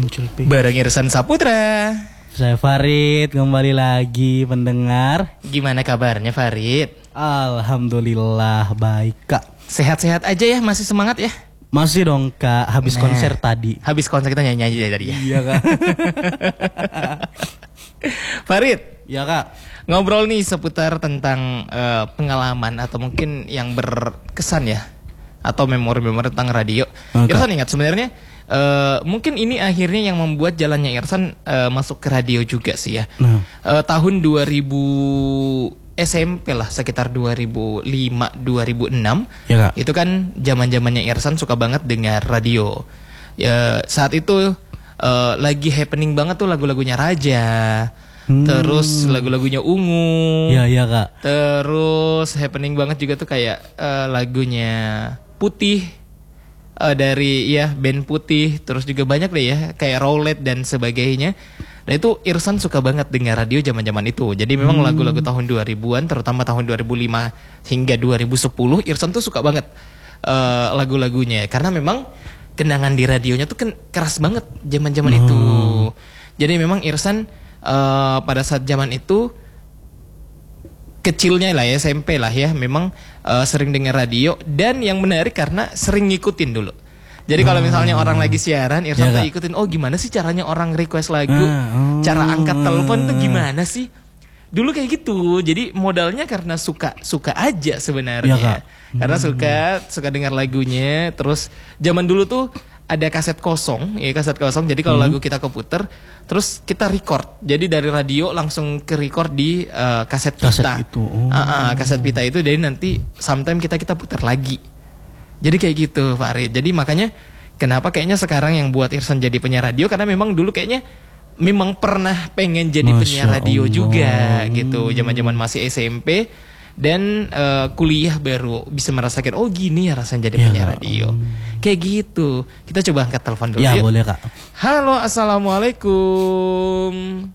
muncul bareng Irsan Saputra. Saya Farid, kembali lagi pendengar. Gimana kabarnya Farid? Alhamdulillah baik Kak. Sehat-sehat aja ya, masih semangat ya? Masih dong Kak, habis konser tadi. Habis konser kita nyanyi aja tadi ya? Iya Kak. Farid. Iya Kak. Ngobrol nih seputar tentang pengalaman atau mungkin yang berkesan ya, atau memori-memori tentang radio. Irsan ingat sebenarnya mungkin ini akhirnya yang membuat jalannya Irsan masuk ke radio juga sih ya. Tahun 2000 SMP lah, sekitar 2005-2006 ya, Kak. Itu kan zaman-zamannya Irsan suka banget dengar radio. Ya, saat itu lagi happening banget tuh lagu-lagunya Raja. Terus lagu-lagunya Ungu. Iya Kak. Terus happening banget juga tuh kayak lagunya Putih dari ya band Putih. Terus juga banyak deh ya kayak Roulette dan sebagainya. Nah itu Irsan suka banget dengar radio zaman-zaman itu. Jadi memang lagu-lagu tahun 2000-an, terutama tahun 2005 hingga 2010, Irsan tuh suka banget lagu-lagunya. Karena memang kenangan di radionya tuh kan keras banget zaman-zaman itu. Jadi memang Irsan pada saat zaman itu kecilnya lah ya, SMP lah ya, memang sering dengar radio. Dan yang menarik karena sering ngikutin dulu. Jadi kalau misalnya orang lagi siaran, Irsan tuh ikutin, oh gimana sih caranya orang request lagu, cara angkat telepon tuh gimana sih? Dulu kayak gitu. Jadi modalnya karena suka aja sebenarnya. Karena suka dengar lagunya. Terus zaman dulu tuh ada kaset kosong, ya kaset kosong. Jadi kalau lagu kita keputer, terus kita record. Jadi dari radio langsung ke record di kaset pita. Kaset pita itu, jadi nanti sometime kita putar lagi. Jadi kayak gitu Farid. Jadi makanya kenapa kayaknya sekarang yang buat Irsan jadi penyiar radio, karena memang dulu kayaknya memang pernah pengen jadi penyiar radio juga gitu. Zaman-zaman masih SMP dan kuliah baru bisa merasakan, oh gini ya rasanya jadi penyiar radio. Kayak gitu. Kita coba angkat telepon dulu. Ya yuk. boleh Kak. Halo, assalamualaikum.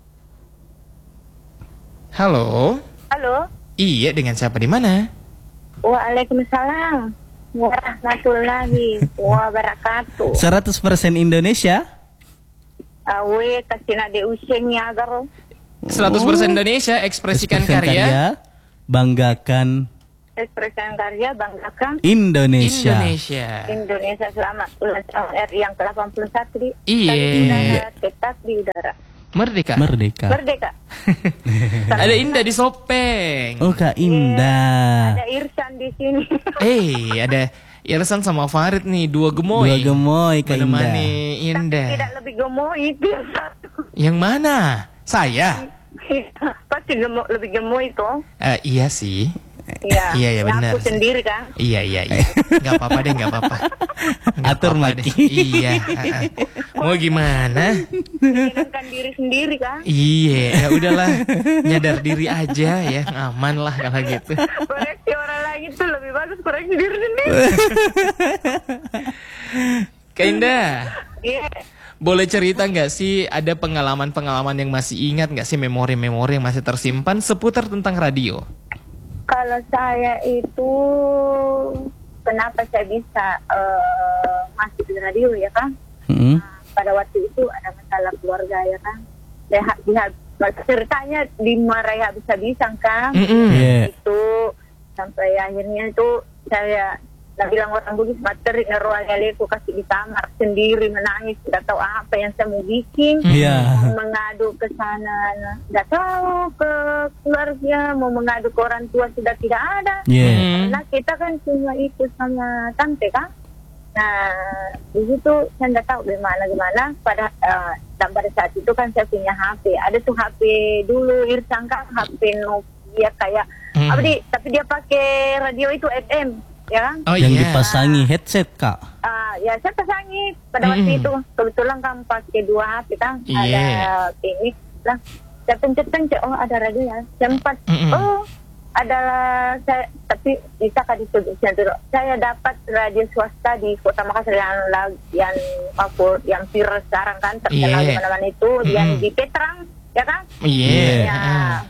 Halo. Halo. Iya, dengan siapa di mana? Waalaikumsalam warahmatullahi wabarakatuh. 100% Indonesia. Awe kasih nade usengnya agar 100% Indonesia, ekspresikan karya, banggakan ekspresikan karya, banggakan Indonesia. Indonesia selamat ulang tahun RI yang ke-81. Iya. Tetap di udara. Merdeka. Ada Indah di Sopeng. Oh Kak Indah. Ada Irsan di sini. Ada Irsan sama Farid nih, dua gemoy Kak Indah. Indah. Tapi tidak lebih gemoy itu yang satu. Yang mana? Saya. Pasti lebih gemoy itu. Iya sih. Iya benar. Aku sendiri kan. Iya. Gak apa-apa deh, gak apa-apa. Atur mati. Iya. Mau gimana? Menyenangkan diri sendiri kan. Iya, ya udahlah, nyadar diri aja ya, aman lah kalau gitu. Koreksi orang lain itu lebih bagus koreksi diri sendiri. Kak Indah. Iya. Boleh cerita nggak sih, ada pengalaman-pengalaman yang masih ingat nggak sih, memori-memori yang masih tersimpan seputar tentang radio? Kalau saya itu, kenapa saya bisa masuk di radio ya kan? Pada waktu itu ada masalah keluarga ya kan? Ceritanya dimarahi habis-habisan kan? Itu sampai akhirnya itu saya bilang orang Bugis materi ngeroalnya kasih di kamar sendiri menangis, tidak tahu apa yang saya mau bikin. Mengadu ke sana, tidak tahu ke keluarga, mau mengadu ke orang tua sudah tidak ada. Karena kita kan cuma ikut sama tante kan. Nah di situ saya tidak tahu gimana. Dan pada saat itu kan saya punya HP, ada tuh HP dulu Irsan kan, HP Nokia kayak tapi dia pakai radio itu FM. Ya kan? Yang dipasangi headset Kak. Ya saya pasangi pada waktu itu. Kebetulan kan pakai 2 HP kan. Ada ini lah. Saya pencet-pencet, oh ada radio ya. Sempat, oh adalah saya, tapi bisa kan disebutnya dulu. Saya dapat radio swasta di Kota Makassar yang viral sekarang kan, terkenal di mana-mana itu, yang di Petrang, ya kan? Ya,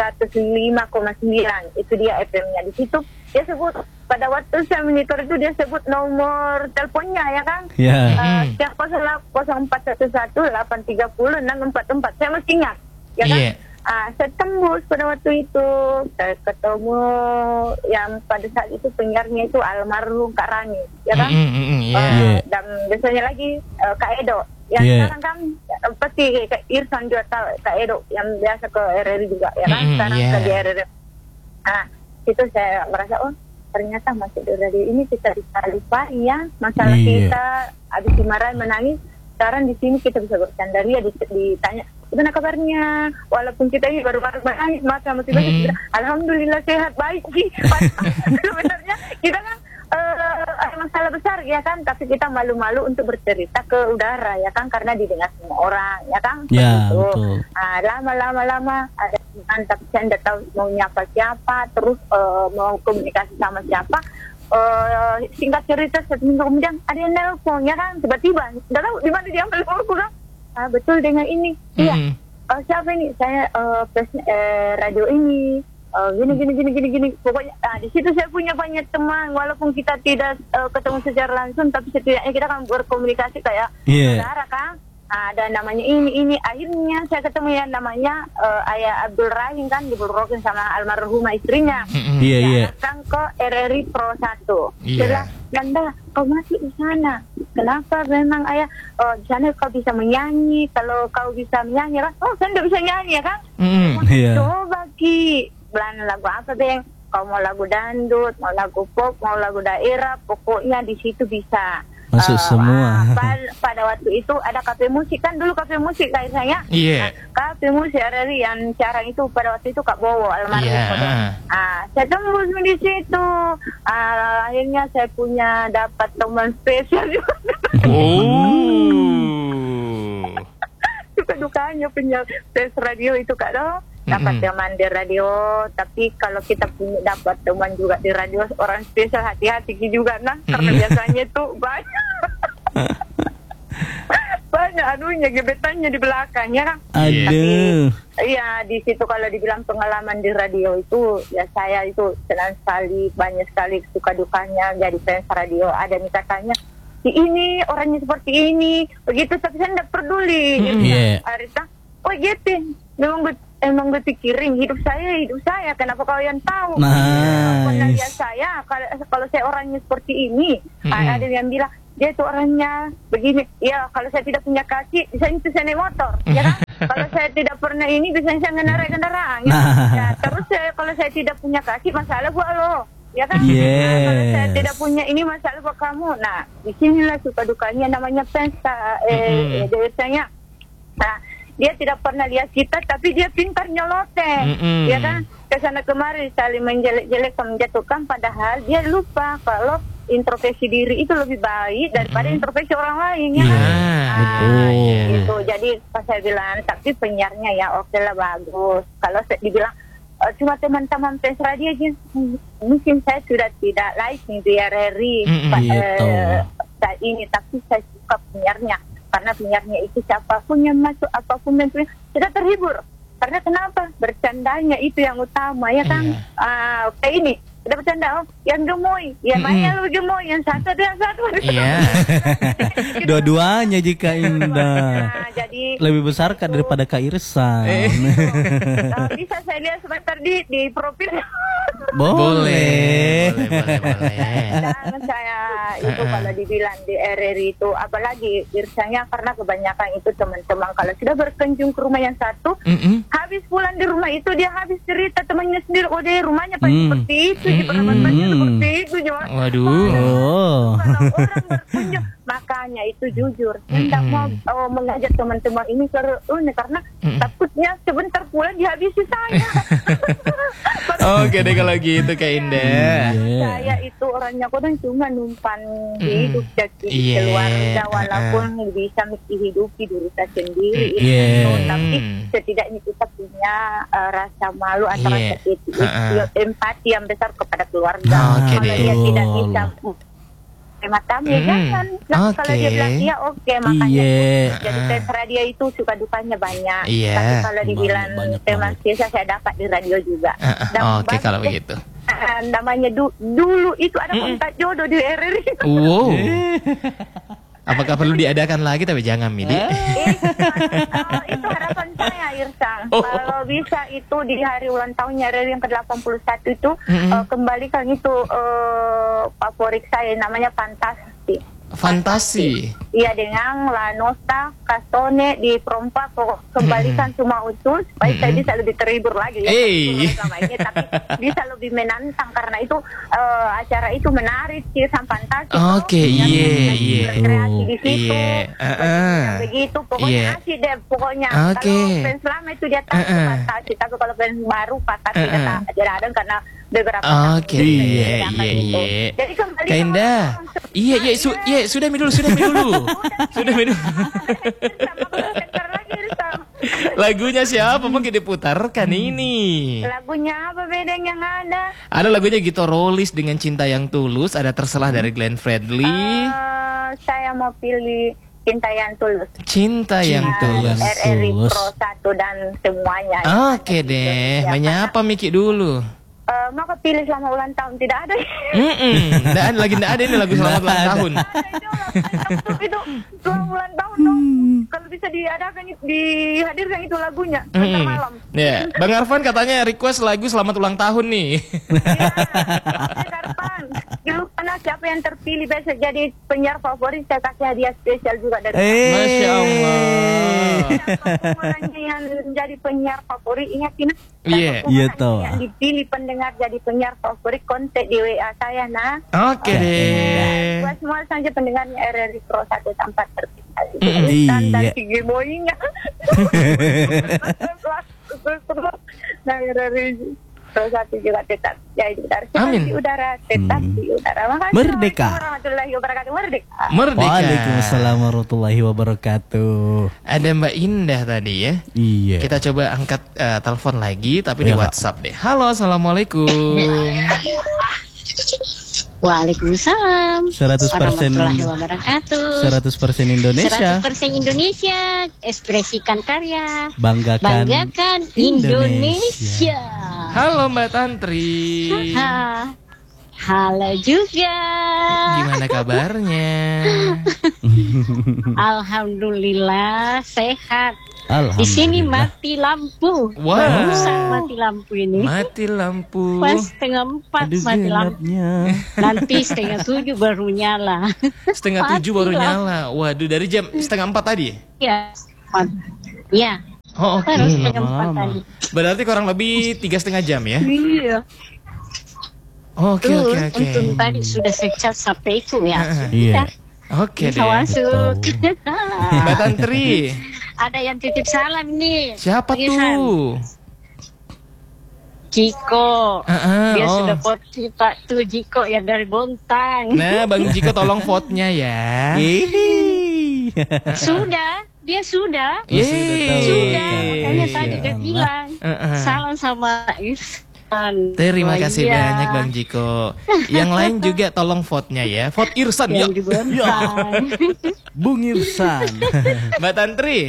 105,9 itu dia FM-nya. Di situ dia sebut, pada waktu saya monitor itu dia sebut nomor teleponnya ya kan. salah 0411-830-644. Saya masih ingat, ya kan? Iya. Saya tembus pada waktu itu. Saya ketemu yang pada saat itu penyiarnya itu almarhum Kak Rani, ya kan? Dan biasanya lagi Kak Edo. Yang sekarang kan pasti Kak Irsan juga tahu Kak Edo yang biasa ke RRI juga, ya kan? Sekarang ke di RRI. Itu saya merasa, oh ternyata masuk di radio ini kita bisa lupa ya masalah kita, habis dimarahin menangis. Sekarang di sini kita bisa bercanda, dia ditanya gimana kabarnya, walaupun kita ini baru-baru menangis masa masih banyak. Alhamdulillah sehat baik sih. Sebenarnya kita kan ada masalah besar ya kan, tapi kita malu-malu untuk bercerita ke udara ya kan, karena didengar semua orang ya kan. Ya, betul. Betul. Lama ada tapi saya tidak tahu mau nyapa siapa, terus mau komunikasi sama siapa. Singkat cerita 1 minggu kemudian ada yang nelpon ya kan, tiba-tiba nggak tahu di mana dia ambil nomorku kan. Betul dengan ini, iya. Siapa ini? Saya radio ini. Gini. Pokoknya di situ saya punya banyak teman, walaupun kita tidak ketemu secara langsung, tapi setidaknya kita kan berkomunikasi kayak saudara kan. Ada namanya ini. Akhirnya saya ketemu yang namanya Ayah Abdul Rahim kan, dibelrokin sama almarhumah istrinya. Datang ke RRI Pro 1. Setelah Ganda, kau masih di sana. Kenapa memang ayah? Di sana kau bisa menyanyi. Kalau kau bisa menyanyi kan? Oh, saya tidak bisa nyanyi ya kan? Coba Ki, belan lagu apa Beng? Kau mau lagu dandut, mau lagu pop, mau lagu daerah, pokoknya di situ bisa. Masuk semua. Pada waktu itu ada kafe musik kan, dulu kafe musik kayak saya. Kafe musik RRI yang sekarang itu pada waktu itu Kak Bowo almarhum. Saya tembus di situ. Akhirnya saya punya dapat teman spesial juga. Suka dukanya punya tes radio itu Kak dong. Dapat teman di radio, tapi kalau kita punya dapat teman juga di radio orang spesial, hati-hati juga nah, karena biasanya itu banyak anunya gebetannya di belakangnya kan. Aduh. Iya, di situ kalau dibilang pengalaman di radio itu ya saya itu senang sekali, banyak sekali suka dukanya jadi fans radio. Ada misalnya ini orangnya seperti ini begitu, tapi saya tidak peduli. Arita, oh gitu, emang berpikirin hidup saya, kenapa kalian tahu? Pernah lihat saya, kalau saya orangnya seperti ini, ada yang bilang dia itu orangnya begini. Ya, kalau saya tidak punya kaki, biasanya saya naik motor, ya kan? Kalau saya tidak pernah ini, biasanya saya ngendarai kendaraan. Ya, terus kalau saya tidak punya kaki, masalah buat lo, ya kan? Kalau saya tidak punya ini, masalah buat kamu. Nah, disinilah suka dukanya namanya fans. Biasanya, dia tidak pernah lihat kita, tapi dia pintar nyeloteh, ya kan? Kesana kemari saling menjelek-jelekkan, menjatuhkan, padahal dia lupa kalau introspeksi diri itu lebih baik daripada introspeksi orang lain, ya kan? Gitu. Jadi pas saya bilang, tapi penyiarnya ya oke lah bagus. Kalau saya dibilang cuma teman-teman fans radio aja, mungkin saya sudah tidak like nih di RRI saat ini, tapi saya suka penyiarnya. Karena penyiarnya itu siapapun yang masuk, apapun yang sudah terhibur. Karena kenapa? Bercandanya itu yang utama, ya kan? Kayak ini, udah bercanda, yang gemoy. Ya mana lu gemoy, yang satu. Dua-duanya jika Indah. Jadi lebih besar kan daripada Kak Irsan. Bisa saya lihat sebentar di profil. Boleh. Dan saya itu kalau dibilang di RRI itu, apalagi Irsanya, karena kebanyakan itu teman-teman kalau sudah berkunjung ke rumah yang satu, habis pulang di rumah itu dia habis cerita temannya sendiri, oh dia rumahnya pasti seperti itu, di pengalamannya seperti itu. Waduh. Kalau orang berkunjung, makanya itu jujur, tidak mau mengajak teman-teman ini karena takutnya sebentar pulang dihabisi saya. Oke deh kalau gitu Kak Indah. Saya itu orangnya kadang cuma numpan hidup jadi keluarga, walaupun bisa menghidupi diri saya sendiri. Tapi setidaknya kita punya rasa malu atau rasa empati yang besar kepada keluarga. Kalau dia tidak bisa matamu ya jangan. Kalau dia bilang iya oke, makanya jadi tes radio itu suka dukanya banyak. Tapi kalau dibilang teman saya dapat di radio juga. Oke kalau begitu. Namanya dulu itu ada kontak jodoh di RRI. Apakah perlu diadakan lagi? Tapi jangan, Midi. Itu harapan saya, Irsan. Oh. Kalau bisa itu di hari ulang tahunnya RRI yang ke-81 itu kembalikan itu favorit saya namanya Fantasi. Fantasi. Iya, dengan La Nosta, Castone di Perompak, kembalikan semua utuh supaya saya bisa lebih terhibur lagi ya. Selama ini, tapi bisa lebih menantang karena itu acara itu menarik sih, fantasi. Oke, iya. Berkreasi di situ. Begitu, pokoknya Iya. asik deh pokoknya. Oke. Kalau fans lama itu dia tahu fantasi, tapi kalau fans baru fantasi tidak ada karena beberapa Oke, iya. Jadi kembali Kak Indah. Iya, sudah Mi dulu. Lagunya siapa mungkin diputarkan ini? Lagunya apa bedanya yang ada? Ada lagunya Gito Rolis dengan Cinta Yang Tulus, ada Terserah dari Glenn Fredly. Saya mau pilih Cinta Yang Tulus. Cinta Yang Tulus. RRI Pro 1 dan semuanya. Oke deh, menyapa Miki dulu. Mau pilih selama ulang tahun tidak ada. Nggak ada ini lagu selamat ulang tahun. Itu selama ulang tahun dong. Kalau bisa dihadirkan itu lagunya bentar malam. Ya, Bang Arfan katanya request lagu selamat ulang tahun nih. Arfan, dulu karena siapa yang terpilih besok jadi penyiar favorit saya kasih hadiah spesial juga dari Masya Allah. Orangnya yang jadi penyiar favorit ingat ini. Iya toh. Yang dipilih pendengar jadi penyiar favorit kontak di WA saya nah. Oke deh. Buat semua saja pendengarnya RRI Pro 1 tanpa terpisah. Iya. Dan Sigi Boyingnya. Nah, RRI Pro 1 juga tetap jadi Amin. di udara, tetap di udara. Makasih. Merdeka. Warahmatullahi wabarakatuh. Merdeka. Merdeka. Waalaikumsalam warahmatullahi wabarakatuh. Ada Mbak Indah tadi ya. Iya. Kita coba angkat telepon lagi tapi di Ya, Kak. WhatsApp deh. Halo, assalamualaikum. Waalaikumsalam 100% warahmatullahi wabarakatuh. 100% Indonesia. 100% Indonesia. Ekspresikan karya. Banggakan Indonesia. Halo Mbak Tantri. Halo juga. Gimana kabarnya? Alhamdulillah sehat. Alhamdulillah. Di sini mati lampu. Wah. Barusan mati lampu ini. Mati lampu. Pas 3:30 Aduh, mati lampu. gelapnya. Nanti 6:30 baru nyala. 6:30 baru Mati nyala. Waduh, dari jam 3:30 tadi? Ya. Ya. Oh, oke. Baru 3:30 lama-lama. tadi. Berarti kurang lebih 3,5 jam ya? Iya. Oke. Untung tadi sudah secat sampai itu ya. Iya. Oke Bisa deh. masuk. Mbak Tantri, Ada yang titip salam nih. siapa Irfan. tuh? Jiko. Dia oh. sudah vote kita tuh Jiko yang dari Bontang. Nah, Bang Jiko tolong vote-nya ya. Ih. Dia sudah. Yeay. Sudah. Makanya tadi dia Allah. bilang. Salam sama Irfan. Terima kasih Iya. banyak Bang Jiko. Yang lain juga tolong vote-nya ya. Vote Irsan ya. Yang di Bontang. Bung Irsan. Mbak Tantri,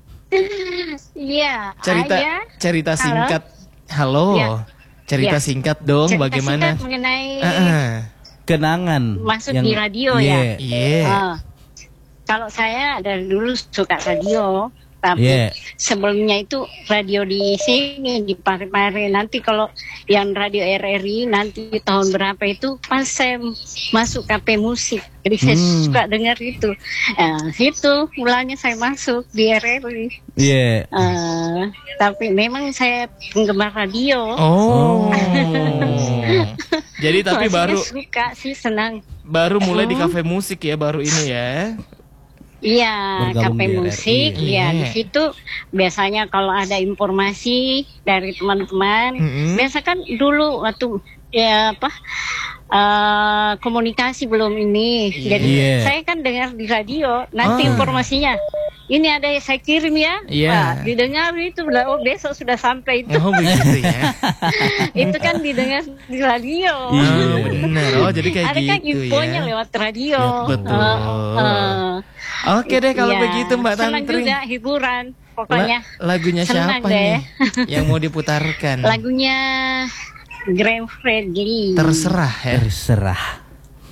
Iya. cerita Halo? singkat. Halo. Ya. Cerita Ya. singkat dong Cerita bagaimana? singkat mengenai Kenangan. Masuk di radio ya? Iya. Kalau saya dari dulu suka radio, tapi Iya. sebelumnya itu radio di sini di Parepare. Nanti kalau yang radio RRI nanti tahun berapa itu pas saya masuk KP musik, jadi saya suka dengar itu. Itu mulanya saya masuk di RRI. Iya. Tapi memang saya penggemar radio. Oh. Jadi tapi Saya baru suka sih, senang. mulai di kafe musik ya, baru ini ya. Iya, Bergabung KP di RRI. musik. Iya. Iya, di situ biasanya kalau ada informasi dari teman-teman, biasa kan dulu waktu komunikasi belum ini. Jadi Iya. saya kan dengar di radio, nanti informasinya ini ada yang saya kirim ya. Iya. Wah, didengar itu besok sudah sampai itu. Oh begitu ya. Itu kan didengar di radio. Oh benar. Oh jadi kayak Ada kan gitu infonya ya. lewat radio. Ya, betul. Oke deh kalau Iya. begitu Mbak Senang Tantri. juga hiburan pokoknya. Lagunya Senang siapa deh. nih yang mau diputarkan? Lagunya Glenn Fredly. Terserah ya. Terserah.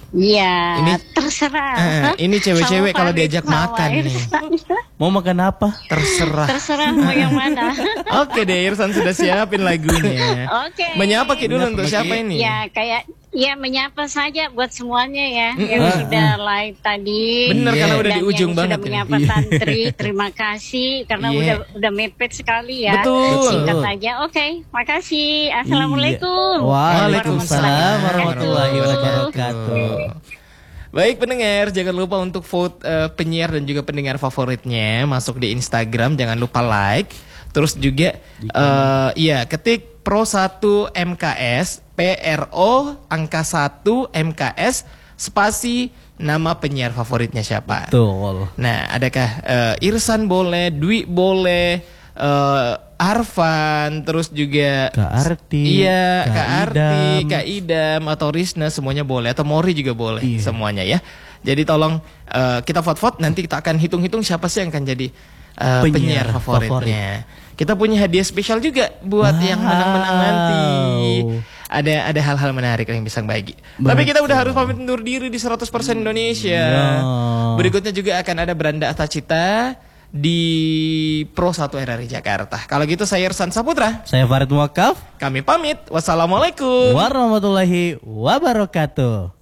Iya, Ini terserah. ini cewek-cewek Sama kalau Farid, diajak sama makan nih. Irsan. Mau makan apa? Terserah. Terserah mau yang mana. Oke deh, Irsan sudah siapin lagunya. Oke. Menyapa Ki dulu untuk siapa ini? Ya kayak menyapa saja buat semuanya ya yang sudah live tadi. Bener, karena udah Dan di ujung yang banget sudah ini. menyapa Tantri, terima kasih karena udah mepet sekali ya. Betul. Singkat aja. Oke, makasih. Assalamualaikum. Waalaikumsalam warahmatullahi wabarakatuh. Baik pendengar, jangan lupa untuk vote penyiar dan juga pendengar favoritnya. Masuk di Instagram, jangan lupa like. Terus juga ketik Pro 1 MKS, PRO angka 1 MKS spasi nama penyiar favoritnya siapa. Betul. Nah, adakah Irsan boleh, Dwi boleh, Arfan, terus juga Kak Arti, iya, Kak Arti, Idam. Kak Idam atau Risna semuanya boleh, atau Mori juga boleh, semuanya ya. Jadi tolong kita vote-vote, nanti kita akan hitung-hitung siapa sih yang akan jadi penyiar favoritnya. Kita punya hadiah spesial juga buat yang menang-menang nanti. Ada hal-hal menarik yang bisa bagi. Tapi kita udah harus pamit undur diri di 100% Indonesia. Berikutnya juga akan ada Beranda Atacita di Pro 1 RRI Jakarta. Kalau gitu saya Irsan Saputra. Saya Farid Muakaf. Kami pamit. Wassalamualaikum Warahmatullahi wabarakatuh.